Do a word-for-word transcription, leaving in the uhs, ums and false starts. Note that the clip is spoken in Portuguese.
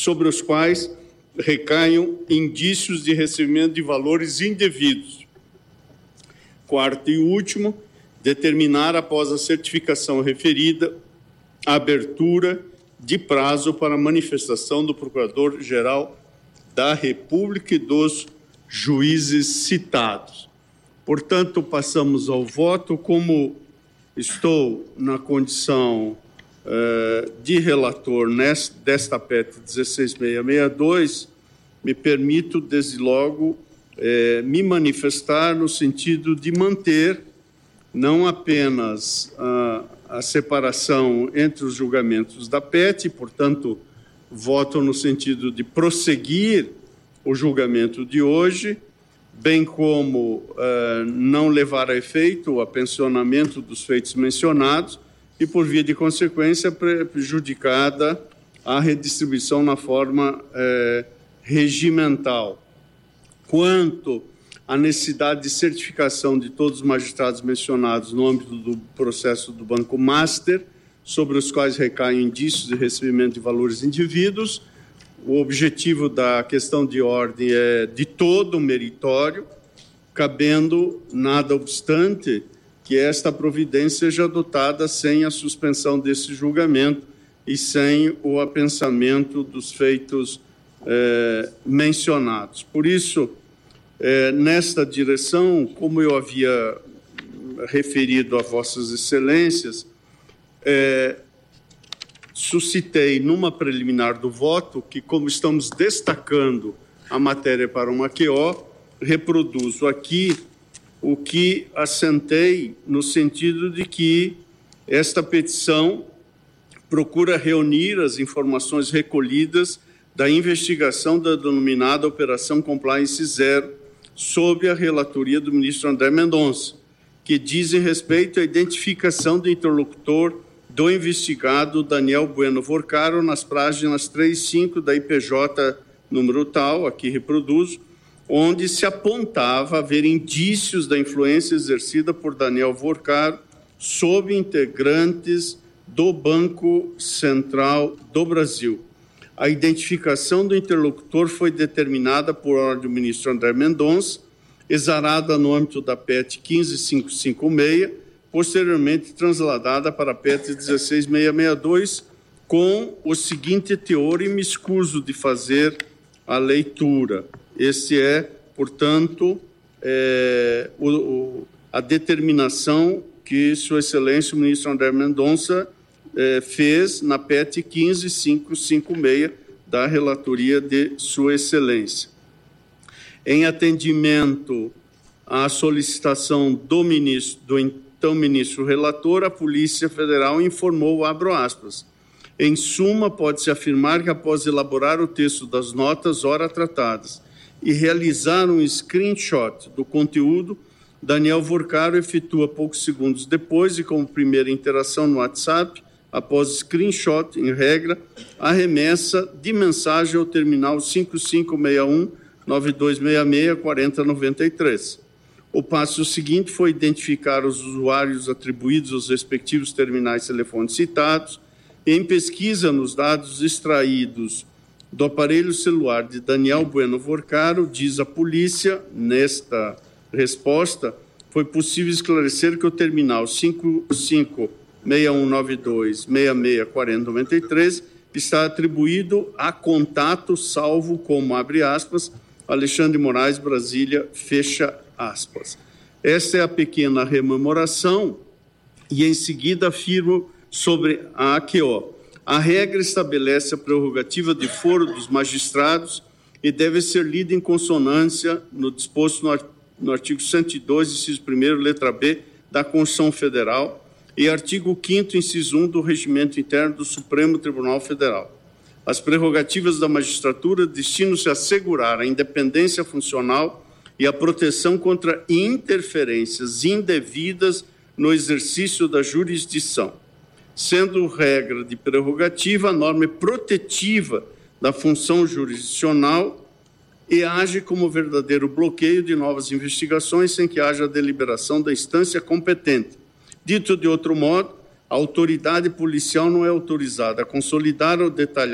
sobre os quais recaiam indícios de recebimento de valores indevidos. Quarto e último, determinar, após a certificação referida, a abertura de prazo para manifestação do Procurador-Geral da República e dos juízes citados. Portanto, passamos ao voto. Como estou na condição uh, de relator nesta, desta P E T dezesseis mil seiscentos e sessenta e dois, me permito, desde logo, eh, me manifestar no sentido de manter não apenas a, a separação entre os julgamentos da P E T, portanto, voto no sentido de prosseguir o julgamento de hoje, bem como uh, não levar a efeito o apensionamento dos feitos mencionados e, por via de consequência, prejudicada a redistribuição na forma uh, regimental. Quanto à necessidade de certificação de todos os magistrados mencionados no âmbito do processo do Banco Master, sobre os quais recaem indícios de recebimento de valores indevidos, o objetivo da questão de ordem é de todo meritório, cabendo, nada obstante, que esta providência seja adotada sem a suspensão desse julgamento e sem o apensamento dos feitos eh, mencionados. Por isso, eh, nesta direção, como eu havia referido a Vossas Excelências, eh, suscitei numa preliminar do voto que, como estamos destacando a matéria para uma Q O, reproduzo aqui o que assentei no sentido de que esta petição procura reunir as informações recolhidas da investigação da denominada Operação Compliance Zero, sob a relatoria do ministro André Mendonça, que dizem respeito à identificação do interlocutor do investigado Daniel Bueno Vorcaro nas páginas três e cinco da I P J número tal, aqui reproduzo, onde se apontava haver indícios da influência exercida por Daniel Vorcaro sobre integrantes do Banco Central do Brasil. A identificação do interlocutor foi determinada por ordem do ministro André Mendonça, exarada no âmbito da P E T quinze mil quinhentos e cinquenta e seis, posteriormente transladada para a P E T dezesseis mil seiscentos e sessenta e dois, com o seguinte teor, e me escuso de fazer a leitura. Este é, portanto, é, o, o, a determinação que Sua Excelência o ministro André Mendonça é, fez na P E T quinze mil quinhentos e cinquenta e seis da relatoria de Sua Excelência. Em atendimento à solicitação do ministro, do então ministro relator, a Polícia Federal informou, abro aspas, em suma, pode-se afirmar que após elaborar o texto das notas ora tratadas e realizar um screenshot do conteúdo, Daniel Vorcaro efetua poucos segundos depois e como primeira interação no WhatsApp, após screenshot, em regra, a remessa de mensagem ao terminal cinco cinco seis um, nove dois seis seis, quatro zero nove três. O passo seguinte foi identificar os usuários atribuídos aos respectivos terminais telefônicos citados. Em pesquisa nos dados extraídos do aparelho celular de Daniel Bueno Vorcaro, diz a polícia, nesta resposta, foi possível esclarecer que o terminal cinco cinco seis um nove dois seis seis quatro zero nove três está atribuído a contato salvo como, abre aspas, Alexandre Moraes, Brasília, fecha aspas. Esta é a pequena rememoração e, em seguida, afirmo sobre a Q O. A regra estabelece a prerrogativa de foro dos magistrados e deve ser lida em consonância no disposto no artigo cento e dois, inciso primeiro, letra B, da Constituição Federal e artigo quinto, inciso um, do Regimento Interno do Supremo Tribunal Federal. As prerrogativas da magistratura destinam-se a assegurar a independência funcional e a proteção contra interferências indevidas no exercício da jurisdição. Sendo regra de prerrogativa, a norma é protetiva da função jurisdicional e age como verdadeiro bloqueio de novas investigações sem que haja deliberação da instância competente. Dito de outro modo, a autoridade policial não é autorizada a consolidar ou detalhar